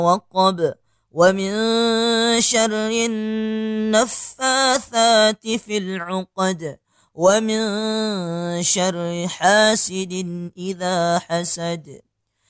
وقب ومن شر النفاثات في العقد ومن شر حاسد إذا حسد.